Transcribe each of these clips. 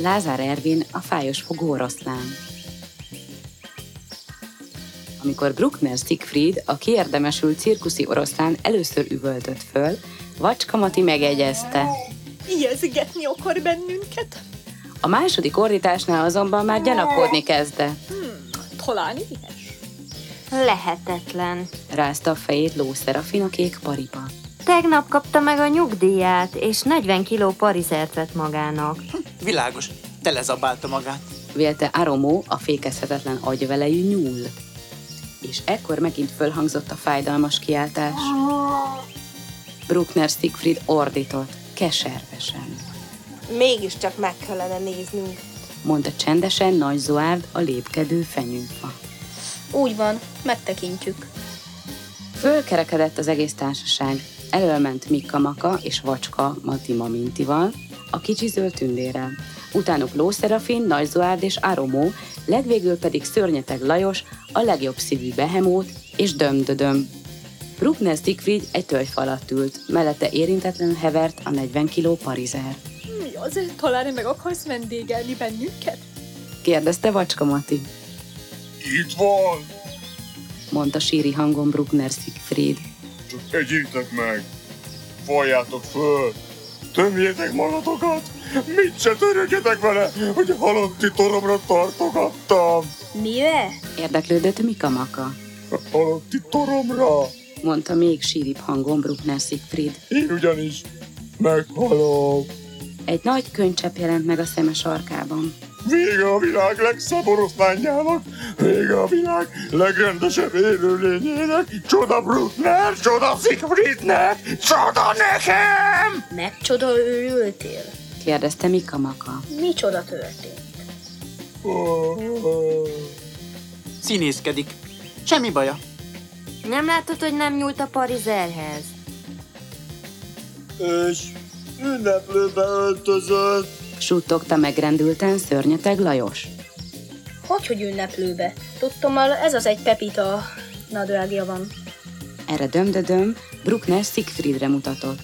Lázár Ervin, a fájos fogó oroszlán. Amikor Bruckner Siegfried, a kiérdemesült cirkuszi oroszlán először üvöltött föl, Vacska Mati megegyezte. Ijeszgetni akar bennünket? A második ordításnál azonban már gyanakodni kezdett. Talán éhes? Lehetetlen. Rázta a fejét Ló Szerafin a kék paripa. Tegnap kapta meg a nyugdíját, és 40 kiló parizert vett magának. Világos, telezabálta magát. Vélte Aromó, a fékezhetetlen agyvelejű nyúl. És ekkor megint fölhangzott a fájdalmas kiáltás. Bruckner Siegfried ordított, keservesen. Mégiscsak meg kellene néznünk, Mondta csendesen Nagy Zoárd, a lépkedő fenyőfa. Úgy van, megtekintjük. Fölkerekedett az egész társaság. Elől ment Mikka Maka és Vacska Mati Mamintival, a kicsi zöld tündérrel. Utánuk Ló Szerafin, Nagy Zoárd és Aromó, legvégül pedig Szörnyeteg Lajos, a legjobb szívű behemót és Dömdödöm. Bruckner Siegfried egy tölgyfa alatt ült, mellette érintetlenül hevert a 40 kiló parizer. Mi az? Talán meg akarsz vendégelni bennünket? Kérdezte Vacska Mati. Itt van! Mondta síri hangon Bruckner Siegfried. Csak egyétek meg! Valljátok föl! Tömjétek magatokat! Mit se törögjetek vele, hogy a halotti toromra tartogattam! Mire? Érdeklődött Mikka Maka. A halotti toromra! Mondta még síribb hangon Bruckner Siegfried. Én ugyanis meghalok! Egy nagy könycsepp jelent meg a szeme sarkában. Vége a világ legszebb oroszlánjának! Vége a világ legrendesebb élőlényének! Csoda Bruckner, csoda Siegfriednek! Csoda nekem! Megcsoda őrültél? Kérdezte Mikka Maka. Micsoda történt? Színészkedik. Semmi baja. Nem látod, hogy nem nyúlt a parizerhez? És ünneplőbe öltözött! Suttogta megrendülten Szörnyeteg Lajos. Hogy ünneplőbe? Tudtommal ez az egy pepita nadrágja van. Erre Dömdödöm Bruckner Siegfriedre mutatott.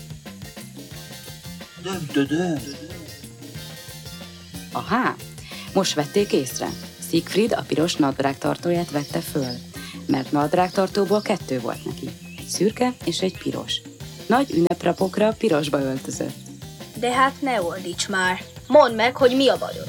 Aha, most vették észre. Siegfried a piros nadrágtartóját vette föl, mert nadrágtartóból 2 volt neki. Egy szürke és egy piros. Nagy ünneprapokra pirosba öltözött. De hát ne ordíts már. Mondd meg, hogy mi a bajod.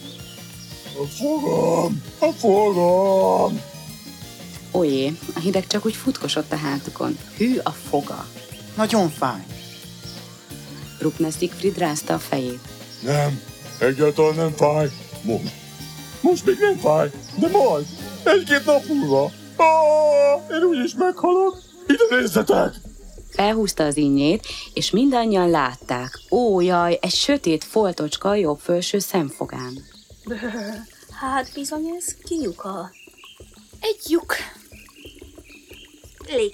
A fogam! Ojé, a hideg csak úgy futkosott a hátukon. Hű a foga. Nagyon fáj. Bruckner Siegfried rázta a fejét. Nem, egyáltalán nem fáj. Most még nem fáj, de majd. 1-2 nap múlva. Én úgyis meghalok. Ide nézzetek! Felhúzta az innyét, és mindannyian látták. Ó, jaj, egy sötét foltocska a jobb felső szemfogán. Hát bizony ez kinyuka. Egy lyuk. Lik.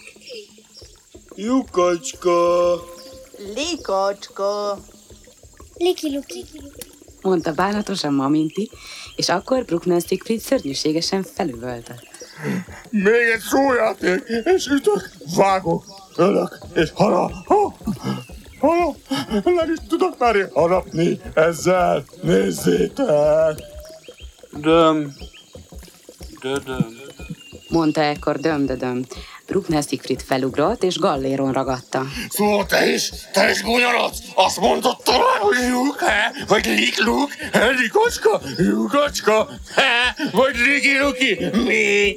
Lyukacska! Likacska. Liki-luki. Mondta bánatosan Maminti, és akkor Bruckner Siegfried szörnyűségesen felüvöltött. Még egy szójáték, és ütök, vágok, ölök, és harap. Nem is tudok már én harapni ezzel. Nézzétek! Döm. Mondta ekkor Dömdödöm. Bruckner Siegfried felugrott, és galléron ragadta. Szóval te is gúnyorodsz? Azt mondod talán, hogy lyuk, vagy likluk, likocska, lyukacska, vagy likiluki, mi?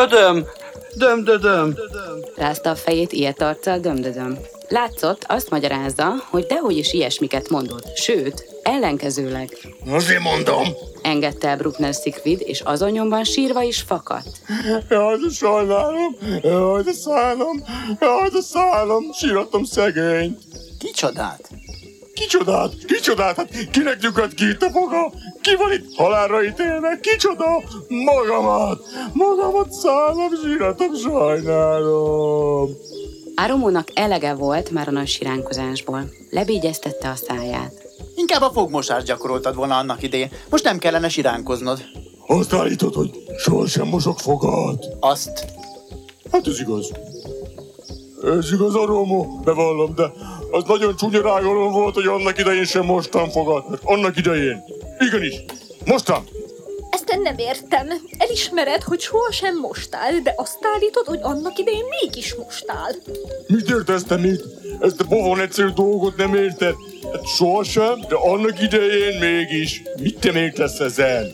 Döm. Rázta a fejét ilyet arccal Dömdödöm. Látszott, azt magyarázza, hogy dehogy is ilyesmiket mondott, sőt, ellenkezőleg. Azért mondom. Engedte el Bruckner Siegfried, és azon nyomban sírva is fakadt. Jaj, de sajnálom, jaj, de szállam, sírattam szegényt. Kicsodát? Kicsodát? Hát kinek lyukat ki itt a foga? Ki van itt halálra ítélve? Kicsoda? Magamat szállam, síratom, sajnálom. Aromónak elege volt már a nagy siránkozásból. Lebégyeztette a száját. Inkább a fogmosást gyakoroltad volna annak idején. Most nem kellene siránkoznod. Azt állítod, hogy sohasem mosok fogad. Azt. Hát ez igaz. Ez igaz, Aromó, bevallom, de az nagyon csúnya rágalom volt, hogy annak idején sem mostam fogad. Mert annak idején Igenis, mostan! Ezt én nem értem. Elismered, hogy sohasem mostál, de azt állítod, hogy annak idején mégis mostál. Mit értesz te mit? Ezt a pofon egyszerű dolgot nem érted. Hát sohasem, de annak idején mégis. Mit te értesz ezen?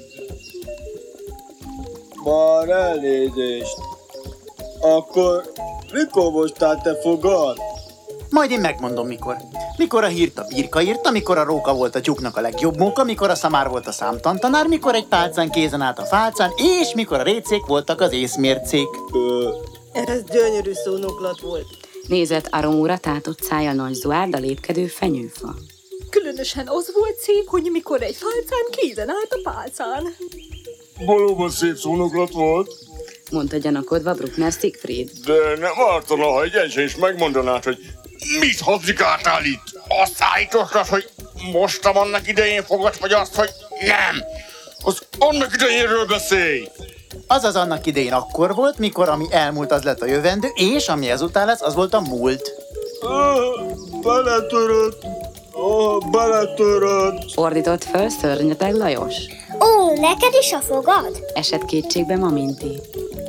Már elnézést. Akkor mikor mostál te fogad? Majd én megmondom mikor. Mikor a hírt a birka írta, mikor a róka volt a tyúknak a legjobb móka, mikor a szamár volt a számtantanár, mikor egy pálcán kézen állt a fálcán, és mikor a récék voltak az észmércék. Ez gyönyörű szónoklat volt. Nézett Aromóra tátott szája nagy Zoárd a lépkedő fenyőfa. Különösen az volt szép, hogy mikor egy fálcán kézen állt a pálcán. Valóban szép szónoklat volt, Mondta gyanakodva Bruckner Siegfried. de nem ártana, ha egyensen is megmondanád, hogy mit hadzikáltál itt? Azt állítottad, hogy mostam annak idején fogad, vagy azt, hogy nem. Az annak idejénről beszélj. Azaz annak idején akkor volt, mikor ami elmúlt az lett a jövendő, és ami ezután lesz, az volt a múlt. Beletörött! Beletörött! Ordított föl szörnyeteg Lajos. Ó, neked is a fogad? Esett kétségbe Maminti.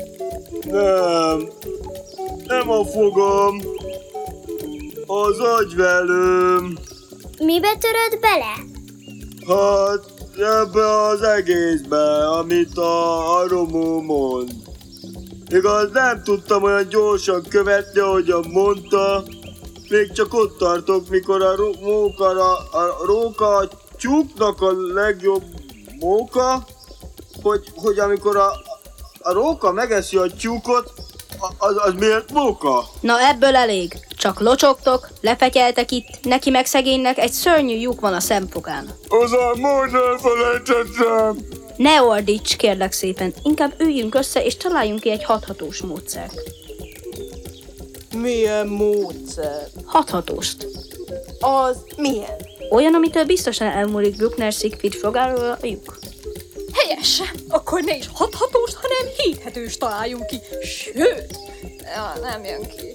Nem a fogam, az agyvelőm. Mibe töröd bele? Hát ebbe az egészbe, amit a Aromó mond. Igaz, nem tudtam olyan gyorsan követni, ahogyan mondta. Még csak ott tartok, mikor a róka a tyúknak a legjobb móka, hogy amikor a róka megeszi a tyúkot, az miért móka? Na ebből elég. Csak locsogtok, lefetyeltek itt, neki meg szegénynek egy szörnyű lyuk van a szemfogán. Azon most elfelejtettem. Ne ordíts, kérlek szépen, inkább üljünk össze és találjunk ki egy hathatós módszert. Milyen módszer? Hathatóst. Az milyen? Olyan, amitől biztosan elmúlik Bruckner Siegfried fogáról a lyuk. Helyes! Akkor ne is hathatóst, hanem héthetőst találjunk ki. Sőt, nem jön ki.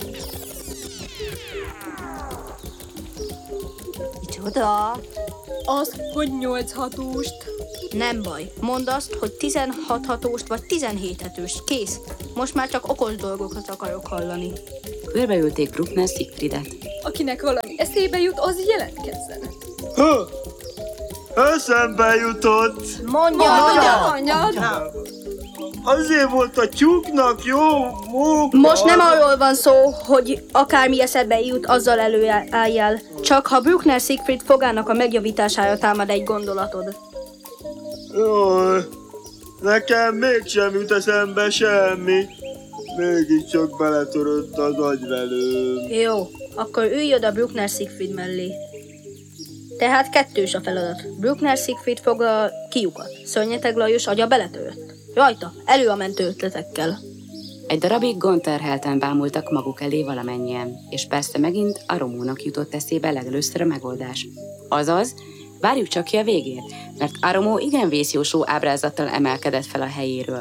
Micsoda? Az, hogy 8 hatóst. Nem baj, mondd azt, hogy 16 hatóst vagy 17 hetőst. Kész. Most már csak okos dolgokat akarok hallani. Körbeülték Bruckner Siegfriedet. Akinek valami eszébe jut, az jelentkezzen. Eszembe jutott! Mondjad! Azért volt a tyúknak jó móka! Most nem arról van szó, hogy akármi eszedbe jut, azzal előálljál. Csak ha Bruckner Siegfried fogának a megjavítására támad egy gondolatod. Jaj, nekem mégsem jut eszembe semmi. Mégiscsak beletörött az agyvelőm. Jó, akkor ülj oda Bruckner Siegfried mellé. Tehát kettős a feladat. Bruckner Siegfried fog a kiukat. Szörnyeteg Lajos agya beletörött. Rajta, elő a mentő ötletekkel. Egy darabig gondterhelten bámultak maguk elé valamennyien, és persze megint Aromónak jutott eszébe legelőször a megoldás. Azaz, várjuk csak ki a végét, mert Aromó igen vészjósó ábrázattal emelkedett fel a helyéről.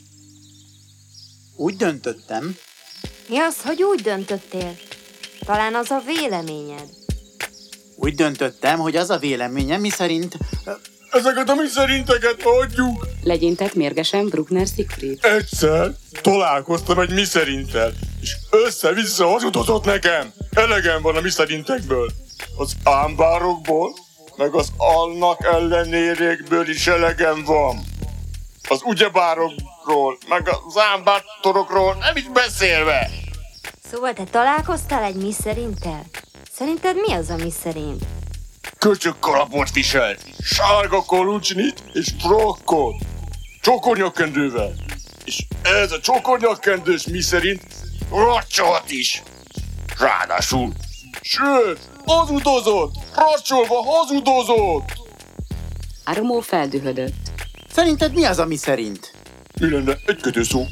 Úgy döntöttem. Mi az, hogy úgy döntöttél? Talán az a véleményed. Úgy döntöttem, hogy az a véleményem, miszerint... Ezeket a mi szerinteket adjuk. Legyintett mérgesen Bruckner Siegfried. Egyszer találkoztam egy miszerintel, és össze-vissza hazudott nekem. Elegem van a miszerintekből. Az ámbárokból, meg az annak ellenérékből is elegem van. Az ugyebárokról, meg az ámbátorokról nem is beszélve. Szóval te találkoztál egy miszerintel? Szerinted mi az a miszerint? Köcsög kalapot viselt, sárga kalucsnit és frakkot, csokornyakkendővel. És ez a csokornyakkendős miszerint racsolt is. Ráadásul, sőt, hazudozott, racsolva hazudozott. Aromó feldühödött. Szerinted mi az, ami szerint? Mi lenne egy kötőszó?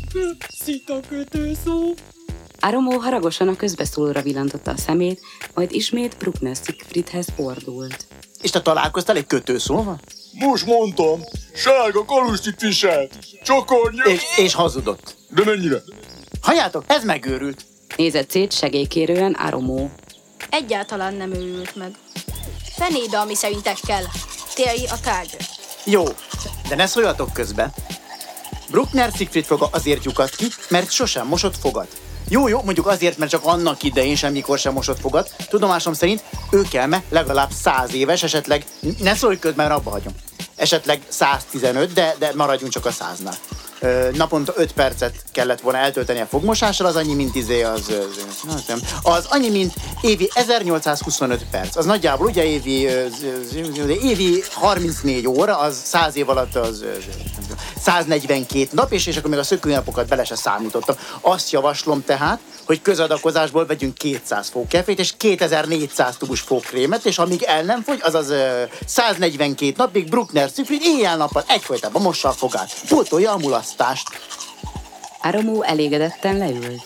Aromó haragosan a közbeszólóra villantotta a szemét, majd ismét Bruckner Siegfriedhez fordult. És te találkoztál egy kötőszóval? Most mondtam, sárga kalucsnit viselt, csokornyak... És hazudott. De mennyire? Halljátok, ez megőrült. Nézett szét segélykérően Aromó. Egyáltalán nem őrült meg. Fenébe a mi szerintekkel. Térj a tárgyra. Jó, de ne szóljatok közbe. Bruckner Siegfried foga azért lyukadt ki, mert sosem mosott fogat. Jó, mondjuk azért, mert csak annak idején semmikor sem mosott fogat. Tudomásom szerint őkelme legalább 100 éves, esetleg, ne szólj közben, mert abba hagyom. Esetleg 115, de maradjunk csak a 100-nál. Naponta 5 percet kellett volna eltölteni a fogmosással, az annyi, mint az annyi, mint évi 1825 perc. Az nagyjából ugye évi 34 óra, az 100 év alatt az 142 nap, és akkor még a szökőnapokat bele se számítottam. Azt javaslom tehát, hogy közadakozásból vegyünk 200 fókefét és 2400 tubus fókrémet, és amíg el nem fogy, azaz 142 napig Bruckner Siegfried éjjel-nappal egyfolytában mossa a fogát. Pótolja a mulasztást. Aromó elégedetten leült.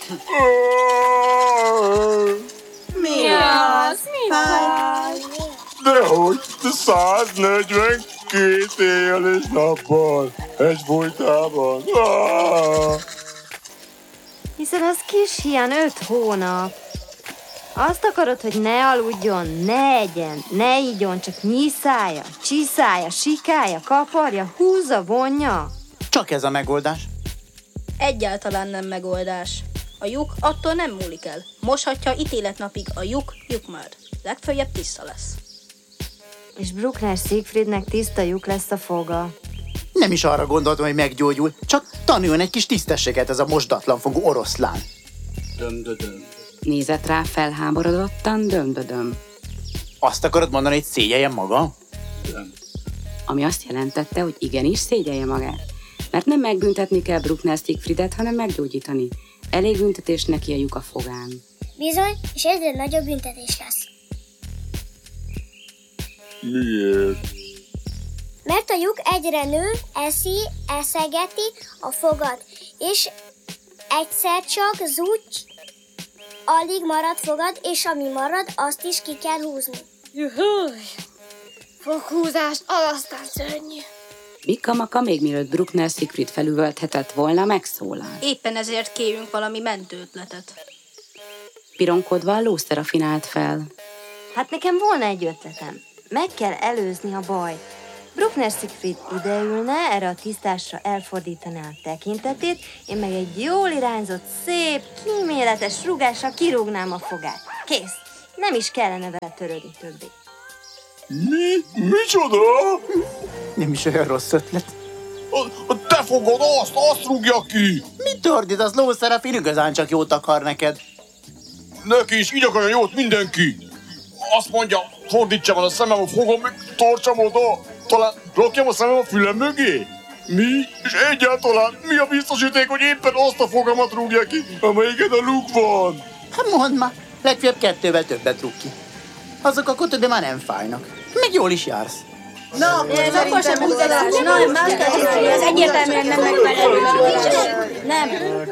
Mi az? Dehogy, 142 éjjel és nappal, egyfolytában. Hiszen az kis hián 5 hónap. Azt akarod, hogy ne aludjon, ne egyen, ne igyon, csak nyiszálja, csiszálja, sikálja, kaparja, húzza, vonja? Csak ez a megoldás. Egyáltalán nem megoldás. A lyuk attól nem múlik el. Moshatja ítéletnapig a lyuk már. Legfeljebb tiszta lesz. És Bruckner Siegfriednek tiszta lyuk lesz a foga. Nem is arra gondoltam, hogy meggyógyul, csak tanuljon egy kis tisztességet ez a mosdatlan fogú oroszlán. Nézett rá felháborodottan, döm. Azt akarod mondani, hogy szégyeljem maga? Ami azt jelentette, hogy igenis szégyelje magát. Mert nem megbüntetni kell Bruckner Siegfriedet, hanem meggyógyítani. Elég büntetés neki a lyuk a fogán. Bizony, és egyre nagyobb büntetés lesz. Miért? Mert a lyuk egyre nő, eszegeti a fogat, és egyszer csak zúgy, alig marad fogad, és ami marad, azt is ki kell húzni. Juhuj! Foghúzás, aztán szörnyű. Mikka-Maka még mielőtt Bruckner Siegfried felüvölthetett volna, megszólal. Éppen ezért kérünk valami mentőötletet. Pironkodva Ló Szerafin állt fel. Hát nekem volna egy ötletem. Meg kell előzni a bajt. Bruckner Siegfried ideülne, erre a tisztásra elfordítaná a tekintetét, én meg egy jól irányzott, szép, kíméletes rúgással kirúgnám a fogát. Kész. Nem is kellene vele törődni többé. Micsoda? Nem is olyan rossz ötlet. A te fogod, azt rúgja ki! Mit ordít, az Ló Szerafin igazán csak jót akar neked. Neki is így akarja jót mindenki. Azt mondja, fordítsam el a szemem a fogom, meg tartsam oda. Talán rakjam a szemem a fülem mögé? Mi? És egyáltalán mi a biztosíték, hogy éppen azt a fogamat rúgja ki, amelyiken a luk van? Hát mondd már, legfeljebb 2-vel többet rúg ki. Azok akkor többé már nem fájnak. Meg jól is jársz. Na, akkor sem húzadás. Nem, más kell csinálni, ez egyértelműen nem megfelelő. Nem.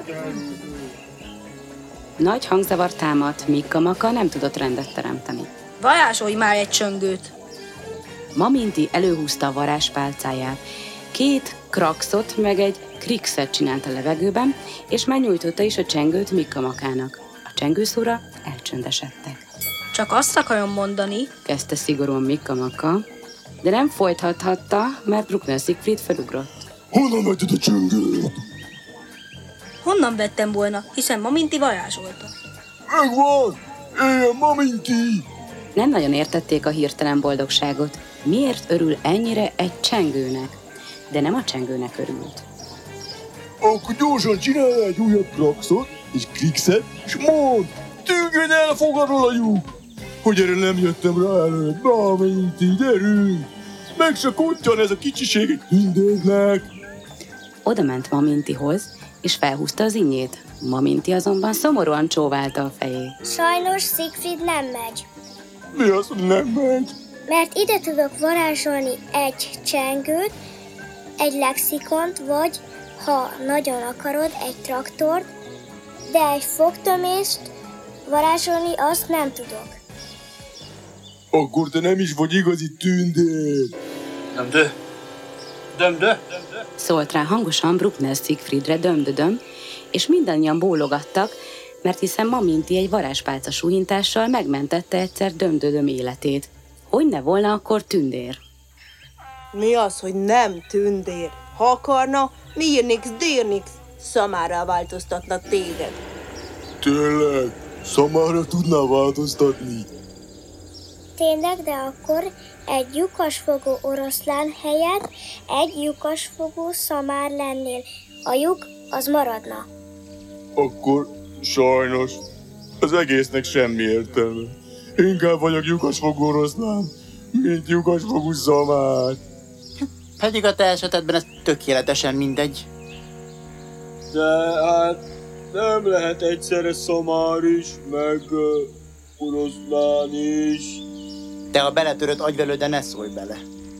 Nagy hangzavar támadt, Mikka-Maka nem tudott rendet teremteni. Varázsolj már egy csöngőt. Maminti előhúzta a varázspálcáját. 2 kraxot meg egy krixet csinált a levegőben, és már nyújtotta is a csengőt Mikka-Makának. A csengőszóra elcsöndesedtek. Csak azt akarom mondani, Kezdte szigorúan Mikka-Maka, de nem folytathatta, mert Bruckner Siegfried felugrott. Honnan vetted a csöngőt? honnan vettem volna, hiszen Maminti varázsolta. Megvan! Éljen Maminti! Nem nagyon értették a hirtelen boldogságot. Miért örül ennyire egy csengőnek? De nem a csengőnek örült. Akkor gyorsan csinálj egy újabb kraxot, és krixet, és mondd, tűnjön el fogadról a lyuk! Hogy erre nem jöttem rá előtt, Maminti, gyerünk! Meg se kuttyan ez a kicsiség egy tündérnek! Oda ment Mamintihoz, és felhúzta az innyét. Maminti azonban szomorúan csóválta a fejét. Sajnos Siegfried nem megy, Mi az, hogy nem megy? mert ide tudok varázsolni egy csengőt, egy lexikont, vagy, ha nagyon akarod, egy traktort, de egy fogtömést varázsolni azt nem tudok. Akkor te nem is vagy igazi tündér! Szólt rá hangosan Bruckner Siegfriedre döm-döm, és mindannyian bólogattak, mert hiszen Maminti egy varázspálca súlyintással megmentette egyszer döm-döm életét. Hogy ne volna akkor tündér? Mi az, hogy nem tündér? Ha akarna, Mirnix, Dirnix szamárra változtatna téged. Tényleg? Szamára tudná változtatni? Tényleg, de akkor egy lyukasfogó oroszlán helyett egy lyukasfogó szamár lennél. A lyuk az maradna. Akkor sajnos az egésznek semmi értelme. Inkább vagyok lyukasfogó oroszlán, mint lyukasfogú szamár. Pedig a te esetedben ez tökéletesen mindegy. De hát nem lehet egyszerre szamár is, meg oroszlán is. Te a beletörött agyvelőde ne szólj bele.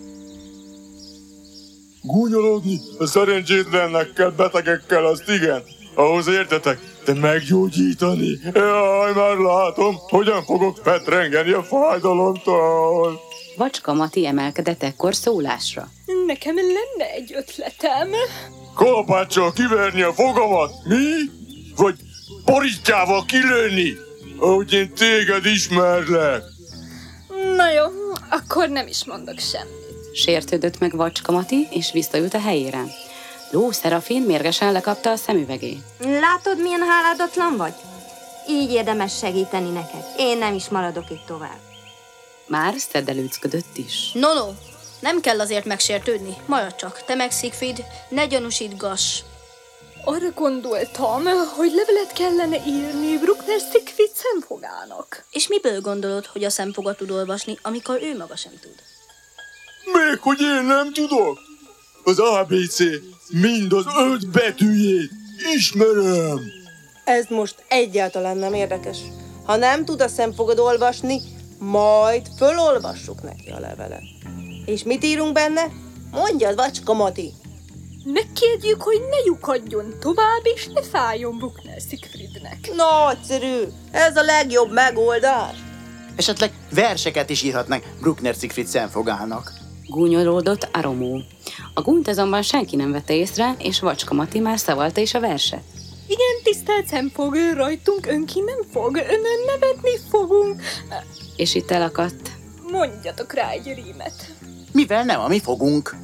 Gúnyolódni a szerencsétlenekkel, betegekkel, azt igen. Ahhoz értetek, de meggyógyítani? Jaj, már látom, hogyan fogok fetrengeni a fájdalomtól. Vacska Mati emelkedett ekkor szólásra. Nekem lenne egy ötletem. Kalapáccsal kiverni a fogamat, mi? Vagy parittyával kilőni, ahogy én téged ismerlek? Na jó, akkor nem is mondok semmit. Sértődött meg Vacska Mati, és visszaült a helyére. Ló Szerafin mérgesen lekapta a szemüvegét. Látod, milyen háládatlan vagy? Így érdemes segíteni neked. Én nem is maradok itt tovább. Már szedelőcködött is. No, nem kell azért megsértődni. Maradj csak, te meg Siegfried, ne gyanúsítgass. Arra gondoltam, hogy levelet kellene írni Bruckner Siegfried szemfogának. És miből gondolod, hogy a szemfoga tud olvasni, amikor ő maga sem tud? Még hogy én nem tudok? Az ABC mind az 5 betűjét ismerem. Ez most egyáltalán nem érdekes. Ha nem tud a szemfogad olvasni, majd fölolvassuk neki a levelet. És mit írunk benne? Mondjad, Vacska Mati! Megkérjük, hogy ne lyukadjon tovább, és ne fájjon Bruckner Siegfriednek. Nagyszerű! Ez a legjobb megoldás! Esetleg verseket is írhatnak Bruckner Siegfried szemfogának. Gúnyolódott Aromó. A gúnyt azonban senki nem vette észre, és Vacska Mati már szavalta is a verset. Igen, tisztelt szemfog, rajtunk önki nem fog, önön nevetni fogunk. És itt elakadt. Mondjatok rá egy rímet. Mivel nem a mi fogunk.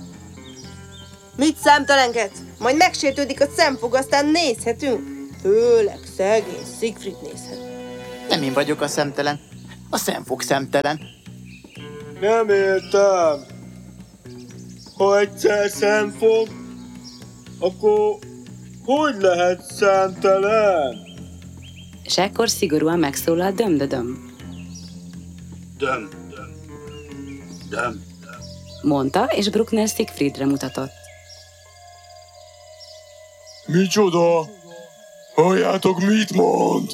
Mit számtalankedsz? Majd megsértődik a szemfog, aztán nézhetünk. Főleg szegény Siegfried nézhet. Nem én vagyok a szemtelen. A szemfog szemtelen. Nem értem. Ha egyszer szemfog, akkor hogy lehet szemtelen? És ekkor szigorúan megszólalt Dömdödöm. Döm. Mondta, és Bruckner Siegfriedre mutatott. Micsoda? Halljátok, mit mond?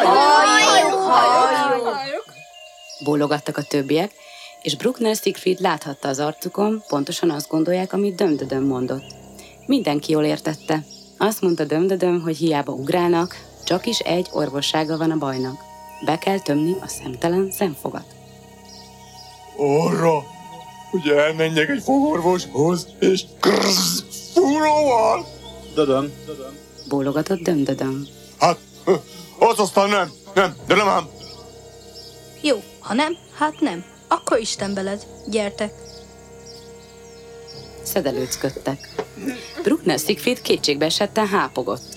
Bólogattak a többiek, és Bruckner Siegfried láthatta az arcukon, pontosan azt gondolják, amit Dömdödöm mondott. Mindenki jól értette. Azt mondta Dömdödöm, hogy hiába ugrálnak, csak is egy orvossága van a bajnak. Be kell tömni a szemtelen szemfogat. Arra, hogy elmenjek egy fogorvoshoz, és fúróval. Dödöm. Bólogatott Dömdödöm. Hát, az aztán nem, de nem ám. Jó, ha nem, hát nem. Akkor Isten beled. Gyertek. Szedelőcködtek. Bruckner Siegfried kétségbe esetten hápogott.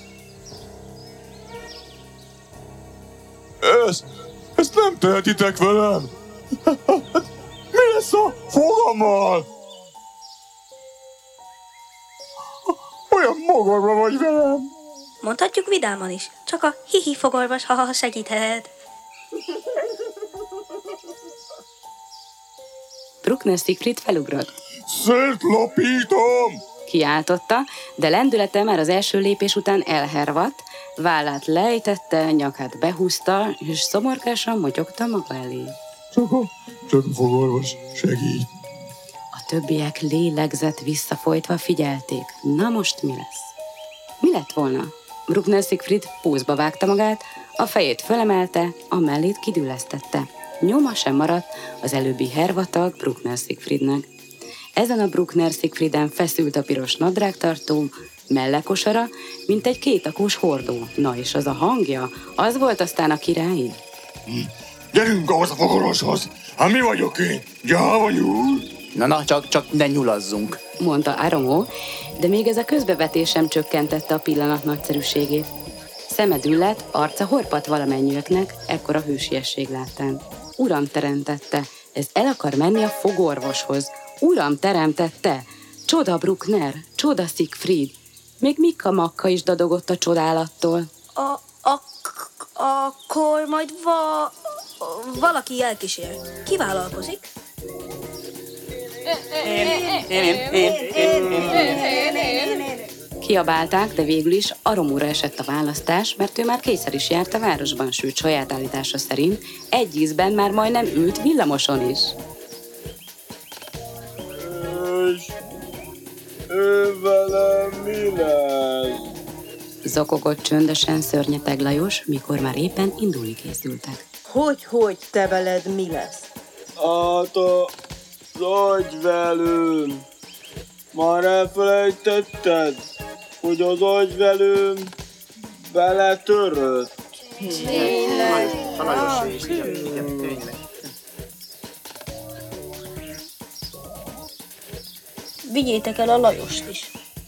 Ezt nem tehetitek velem. Mi lesz a fogammal? Olyan mogorba vagy velem. Mondhatjuk vidáman is. Csak a hihi fogorvos, ha segíthet. Bruckner Siegfried felugrott. Szétlapítom! Kiáltotta, de lendülete már az első lépés után elhervadt, vállát lejtette, nyakát behúzta, és szomorkásan motyogta maga elé. Csak a fogorvos segít. A többiek lélegzett visszafolytva figyelték. Na most mi lesz? Mi lett volna? Bruckner Siegfried púzba vágta magát, a fejét fölemelte, a mellét kidüllesztette. Nyoma sem maradt az előbbi hervatag Bruckner Siegfriednek. Ezen a Bruckner Siegfrieden feszült a piros nadrágtartó, mellekosara, mint egy kétakós hordó. Na és az a hangja, az volt aztán a királyi. Gyerünk ahhoz a fogorvoshoz! Hát mi vagyok én? Gyáva nyúl? Na, csak ne nyulazzunk. Mondta Aromo, de még ez a közbevetés sem csökkentette a pillanat nagyszerűségét. Szeme düllett, arca horpadt valamennyiüknek, ekkora hősiesség láttán. Uram teremtette, ez el akar menni a fogorvoshoz. Uram teremtette, csoda Bruckner, csoda Siegfried. Még Mikka-Makka is dadogott a csodálattól. Akkor majd valaki elkísér. Ki vállalkozik? Kiabálták, de végül is Aromóra esett a választás, mert ő már kétszer is járt a városban, sőt saját állítása szerint egy ízben már majdnem ült villamoson is. És ő velem mi lesz? Zokogott csöndesen Szörnyeteg Lajos, mikor már éppen indulni készültek. Hogy te veled mi lesz? Hát az agyvelőm. Már elfelejtetted, hogy az agyvelőm beletörött? Vigyétek el a Lajost is.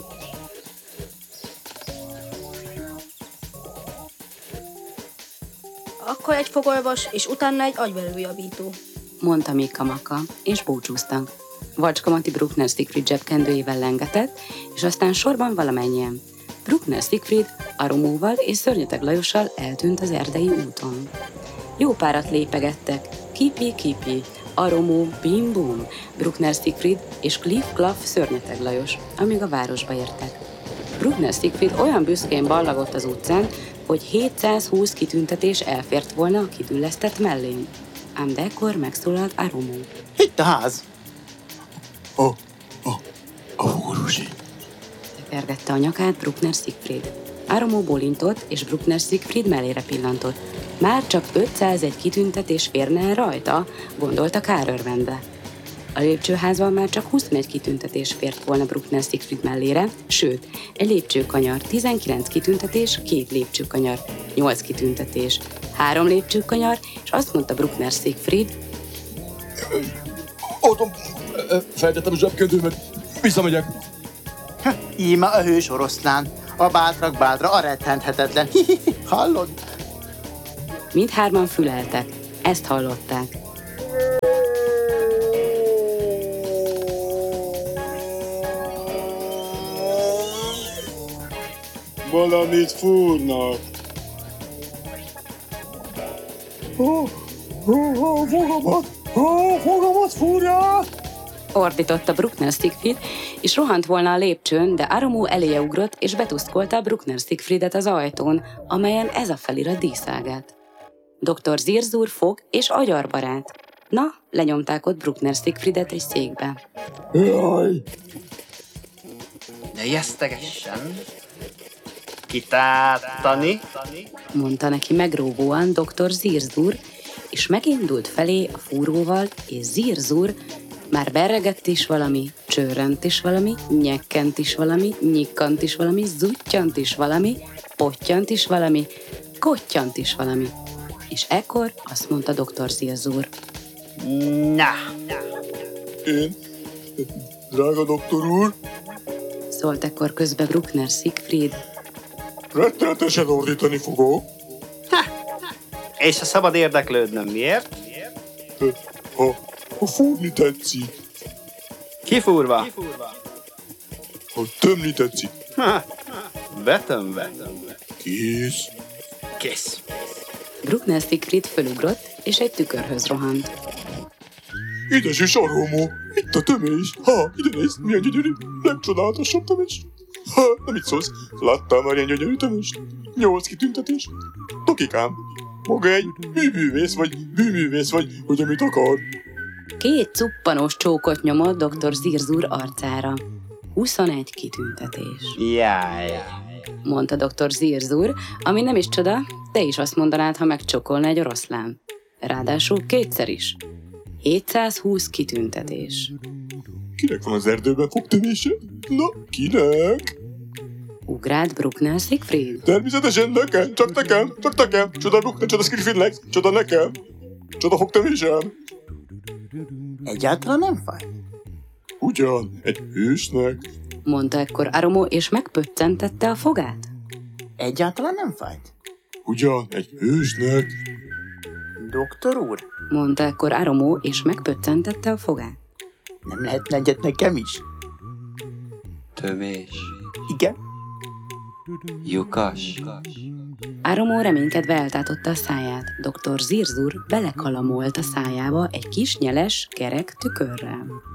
Akkor egy fogorvos, és utána egy agyvelőjavító. Mondta Mikka-Makka, és búcsúztak. Vacska Mati Bruckner Siegfried zsebkendőjével lengetett, és aztán sorban valamennyien. Bruckner Siegfried Aromóval és Szörnyeteg Lajossal eltűnt az erdei úton. Jó párat lépegettek, kipi-kipi, Aromó, bim-bum, Bruckner Siegfried és Kliff-Klaff Szörnyeteg Lajos, amíg a városba értek. Bruckner Siegfried olyan büszkén ballagott az utcán, hogy 720 kitüntetés elfért volna a kidüllesztett mellén. Ám de ekkor megszólalt Aromó. Itt a ház. A fogorvosi. Tekergette a nyakát Bruckner Siegfried. Aromó bólintott, és Bruckner Siegfried mellére pillantott. Már csak 501 kitüntetés férne el rajta, gondolta kárörvendve. A lépcsőházban már csak 21 kitüntetés fért volna Bruckner Siegfried mellére, sőt, egy lépcsőkanyar, 19 kitüntetés, 2 lépcsőkanyar, 8 kitüntetés, 3 lépcsőkanyar, és azt mondta Bruckner Siegfried, Adom, feltettem a zsebkendőmet, visszamegyek. Íme a hős oroszlán, a bátrak bátra, a rettenthetetlen. Hallod? mindhárman füleltek. Ezt hallották. Valamit fúrnak. Fogamat fúrják! Ordította Bruckner Siegfried, és rohant volna a lépcsőn, de Aromó eléje ugrott, és betuszkolta Bruckner Siegfriedet az ajtón, amelyen ez a felirat díszálgát. Dr. Zirzur fog és agyarbarát. Na, lenyomták ott Bruckner Siegfriedet egy székbe. Jaj! Ne jesztegessen! Kitáltani! Mondta neki megróvóan Dr. Zirzur, és megindult felé a fúróval, és Zirzur már berregett is valami, csörrent is valami, nyekkent is valami, nyikkant is valami, zuttyant is valami, pottyant is valami, kottyant is valami. És ekkor azt mondta Dr. Zirzur. Na! Én? Drága doktor úr? Szólt ekkor közbe Bruckner Siegfried. Rettenetesen ordítani fogok. És ha szabad érdeklődnöm, miért? Ha fúrni tetszik. Kifúrva? Ha tömni tetszik. Betömve. Kész. Kész. Bruckner Siegfried fölugrott, és egy tükörhöz rohant. Édes és Aromó, itt a tömés. Ide nézd, milyen gyönyörű, legcsodálatosabb tömés. Nem így szólsz, láttál már ilyen gyönyörű tömést? 8 kitüntetés. Tokikám, maga egy műművész vagy, hogy amit akar. 2 cuppanós csókot nyomott Dr. Zirzur arcára. 21 kitüntetés. Jaj. Mondta Dr. Zirzur, ami nem is csoda, te is azt mondanád, ha megcsokolna egy oroszlán. Ráadásul 2-szer is. 720 kitüntetés. Kinek van az erdőben fogtömése? Na, kinek? Ugrált Bruckner Siegfried. Természetesen nekem, csak nekem. Csoda Bruckner, csoda Siegfriednek, csoda nekem. Csoda fogtömésem. Egyáltalán nem fáj? Ugyan egy hősnek? Mondta ekkor Aromo, és megpöccentette a fogát. Egyáltalán nem fájt. Ugyan egy hősnek? Doktor úr, Mondta ekkor Aromo, és megpöccentette a fogát. nem lehetne egyet nekem is? Tömés. Igen? Lyukas. Aromo reménykedve eltátotta a száját. Dr. Zirzur belekalamolt a szájába egy kis nyeles, kerek tükörrel.